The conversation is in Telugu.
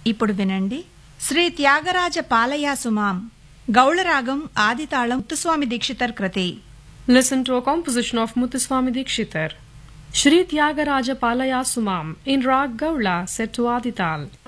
ఇప్పుడు వినండి శ్రీ త్యాగరాజ పాలయాసుమాం గౌళరాగం ఆదితాళం ముత్తుస్వామి దీక్షితర్ కృతి. Listen to a composition of Muthuswami Dikshitar. Shri Tyagaraja Palayasumam in Rag Gaula set to Adital.